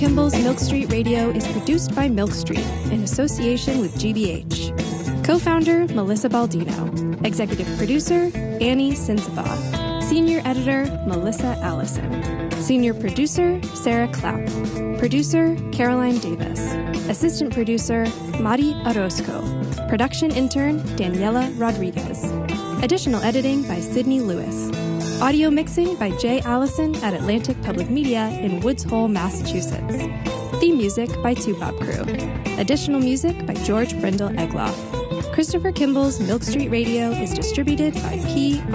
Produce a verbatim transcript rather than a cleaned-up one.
Kimball's Milk Street Radio is produced by Milk Street in association with G B H. Co-founder, Melissa Baldino. Executive producer, Annie Sinsabah. Senior editor, Melissa Allison. Senior producer, Sarah Clapp. Producer, Caroline Davis. Assistant producer, Mari Orozco. Production intern, Daniela Rodriguez. Additional editing by Sydney Lewis. Audio mixing by Jay Allison at Atlantic Public Media in Woods Hole, Massachusetts. Theme music by Two Pop Crew. Additional music by George Brindle Egloff. Christopher Kimball's Milk Street Radio is distributed by P